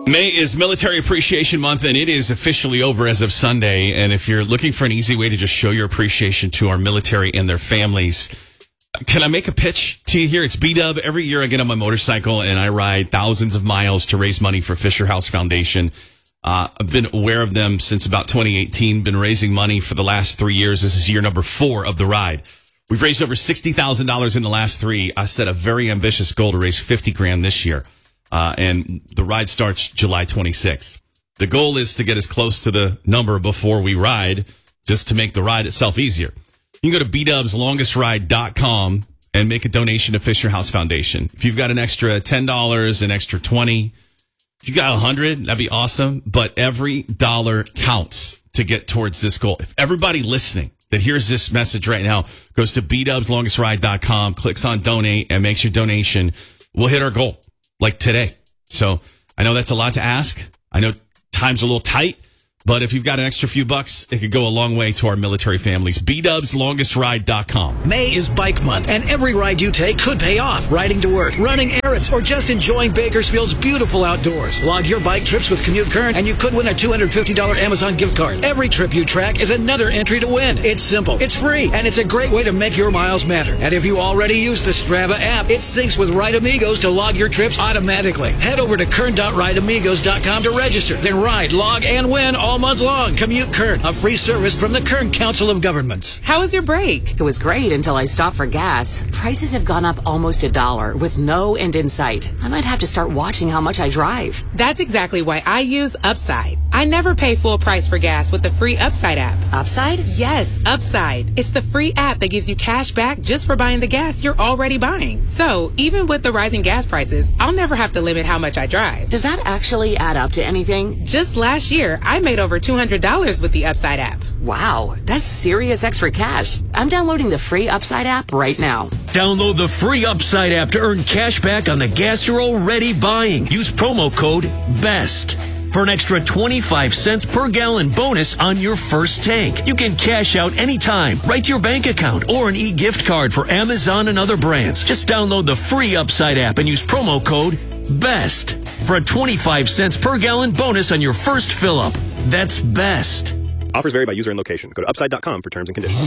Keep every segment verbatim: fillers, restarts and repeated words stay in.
May is Military Appreciation Month, and it is officially over as of Sunday. And if you're looking for an easy way to just show your appreciation to our military and their families, can I make a pitch to you here? It's B-Dub. Every year I get on my motorcycle and I ride thousands of miles to raise money for Fisher House Foundation. Uh, I've been aware of them since about twenty eighteen, been raising money for the last three years. This is year number four of the ride. We've raised over sixty thousand dollars in the last three. I set a very ambitious goal to raise fifty grand this year. Uh, and the ride starts July twenty-sixth. The goal is to get as close to the number before we ride, just to make the ride itself easier. You can go to b dubs longest ride dot com and make a donation to Fisher House Foundation. If you've got an extra ten dollars, an extra twenty dollars, if you got one hundred dollars, that'd be awesome. But every dollar counts to get towards this goal. If everybody listening that hears this message right now goes to b dubs longest ride dot com, clicks on donate, and makes your donation, we'll hit our goal. Like today. So I know that's a lot to ask. I know time's a little tight, but if you've got an extra few bucks, it could go a long way to our military families. b dubs longest ride dot com. May is Bike Month, and every ride you take could pay off. Riding to work, running errands, or just enjoying Bakersfield's beautiful outdoors. Log your bike trips with Commute Current, and you could win a two hundred fifty dollars Amazon gift card. Every trip you track is another entry to win. It's simple, it's free, and it's a great way to make your miles matter. And if you already use the Strava app, it syncs with Ride Amigos to log your trips automatically. Head over to current dot ride amigos dot com to register. Then ride, log, and win all month long. Commute Current, a free service from the Kern Council of Governments. How was your break? It was great until I stopped for gas. Prices have gone up almost a dollar with no end in sight. I might have to start watching how much I drive. That's exactly why I use Upside. I never pay full price for gas with the free Upside app. Upside? Yes, Upside. It's the free app that gives you cash back just for buying the gas you're already buying. So even with the rising gas prices, I'll never have to limit how much I drive. Does that actually add up to anything? Just last year, I made over two hundred dollars with the Upside app. Wow, that's serious extra cash. I'm downloading the free Upside app right now. Download the free Upside app to earn cash back on the gas you're already buying. Use promo code BEST for an extra twenty-five cents per gallon bonus on your first tank. You can cash out anytime, right to your bank account, or an e-gift card for Amazon and other brands. Just download the free Upside app and use promo code BEST for a twenty-five cents per gallon bonus on your first fill up. That's BEST. Offers vary by user and location. Go to upside dot com for terms and conditions.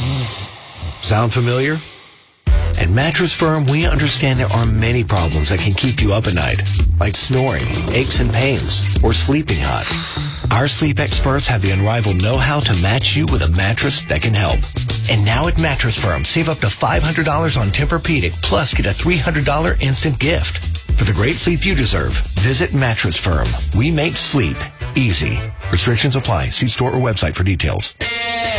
Sound familiar? At Mattress Firm, we understand there are many problems that can keep you up at night, like snoring, aches and pains, or sleeping hot. Our sleep experts have the unrivaled know-how to match you with a mattress that can help. And now at Mattress Firm, save up to five hundred dollars on Tempur-Pedic, plus get a three hundred dollars instant gift. For the great sleep you deserve, visit Mattress Firm. We make sleep easy. Restrictions apply. See store or website for details.